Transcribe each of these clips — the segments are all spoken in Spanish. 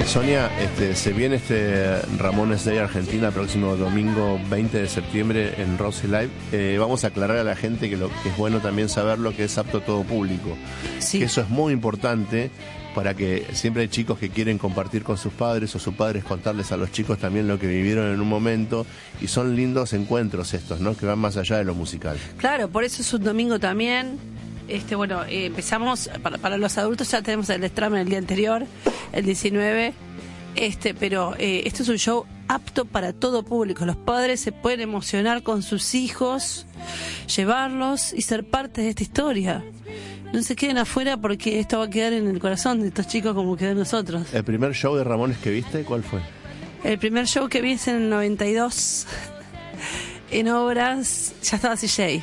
Sonia, se viene Ramones Day Argentina próximo domingo 20 de septiembre en Rose Live. Vamos a aclarar a la gente que lo que es bueno también saber lo que es apto a todo público. Sí. Que eso es muy importante para que siempre hay chicos que quieren compartir con sus padres o sus padres contarles a los chicos también lo que vivieron en un momento, y son lindos encuentros estos, ¿no? Que van más allá de lo musical. Claro, por eso es un domingo también. Empezamos, para los adultos ya tenemos el extramen el día anterior, el 19, pero esto es un show apto para todo público. Los padres se pueden emocionar con sus hijos, llevarlos y ser parte de esta historia. No se queden afuera porque esto va a quedar en el corazón de estos chicos como quedó en nosotros. ¿El primer show de Ramones que viste, cuál fue? El primer show que vi es en el 92, en Obras, ya estaba CJ.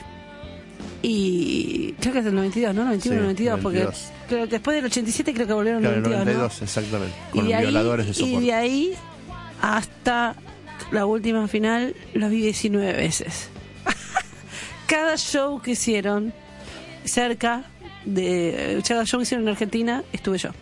Y creo que es el 92, ¿no? 91, Sí, 92, 92. Porque creo que después del 87 creo que volvieron Claro, el 92, 92, ¿no? exactamente, con Violadores de soporte. Y de ahí hasta la última final los vi 19 veces. Cada show que hicieron cada show que hicieron en Argentina estuve yo.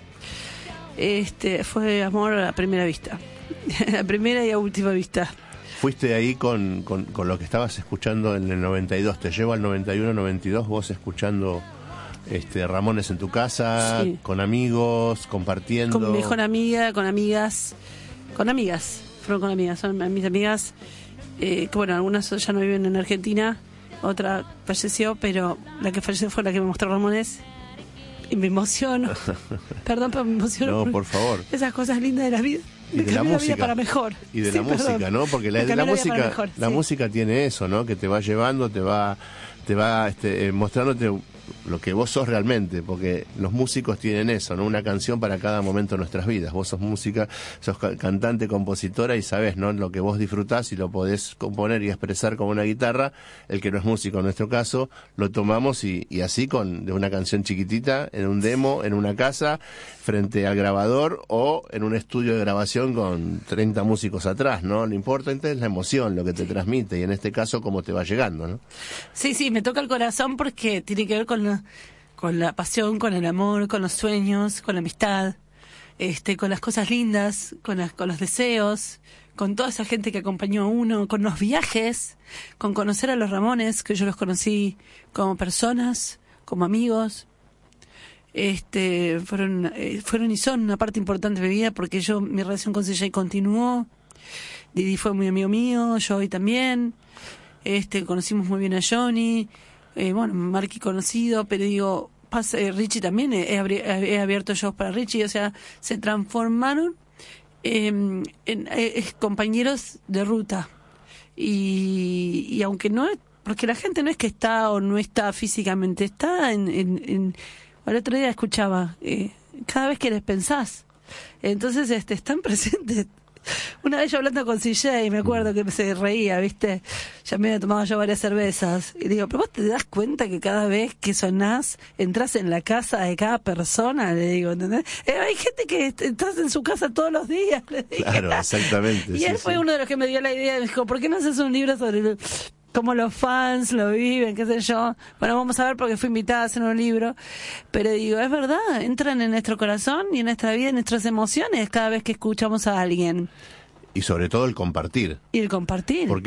Fue amor a primera vista. A primera y a última vista. Fuiste ahí con lo que estabas escuchando en el 92, te llevo al 91, 92, vos escuchando Ramones en tu casa, Sí. con amigos, compartiendo. Con mi mejor amiga, con amigas, fueron con amigas, son mis amigas, que bueno, algunas ya no viven en Argentina, otra falleció, pero la que falleció fue la que me mostró Ramones, y me emociono, perdón, pero me emociono. No, por favor. Esas cosas lindas de la vida. Y de la cambió música. Vida para mejor. Y de Sí, la música, perdón. ¿no? Porque Me la cambió vida para música, mejor, la sí. música tiene eso, ¿no? Que te va llevando, te va mostrándote lo que vos sos realmente, porque los músicos tienen eso, ¿no? Una canción para cada momento de nuestras vidas. Vos sos música, sos cantante, compositora, y sabés, ¿no? Lo que vos disfrutás y lo podés componer y expresar con una guitarra. El que no es músico, en nuestro caso, lo tomamos y así de una canción chiquitita, en un demo, en una casa, frente al grabador o en un estudio de grabación con 30 músicos atrás, ¿no? Lo importante es la emoción, lo que te transmite, y en este caso cómo te va llegando, ¿no? Sí, me toca el corazón porque tiene que ver con la pasión, con el amor, con los sueños, con la amistad, con las cosas lindas, con los deseos, con toda esa gente que acompañó a uno, con los viajes, con conocer a los Ramones, que yo los conocí como personas, como amigos. Fueron y son una parte importante de mi vida, porque mi relación con CJ continuó. Didi fue muy amigo mío, Joey también. Conocimos muy bien a Johnny, Marky conocido, pero digo, Richie también, he abierto shows para Richie, o sea, se transformaron en compañeros de ruta. Y aunque no es, porque la gente no es que está o no está físicamente, está el otro día escuchaba, cada vez que les pensás, entonces están presentes. Una vez yo hablando con CJ, me acuerdo que se reía, ¿viste? Ya me había tomado yo varias cervezas. Y digo, ¿pero vos te das cuenta que cada vez que sonás, entras en la casa de cada persona? Le digo, ¿entendés? Hay gente que estás en su casa todos los días, le dije. Claro, exactamente. Y él fue uno de los que me dio la idea, me dijo, ¿por qué no haces un libro sobre cómo los fans lo viven, qué sé yo? Bueno, vamos a ver, porque fui invitada a hacer un libro. Pero digo, es verdad, entran en nuestro corazón y en nuestra vida, en nuestras emociones, cada vez que escuchamos a alguien. Y sobre todo el compartir. Y el compartir. Porque